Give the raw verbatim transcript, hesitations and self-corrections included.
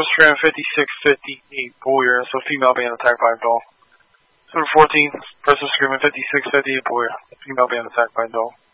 Surface Screaming fifty-six fifty-eight, Boyer, so female being attacked by a doll. seven fourteen, Surface Screaming fifty-six fifty-eight, Boyer, female being attacked by a doll.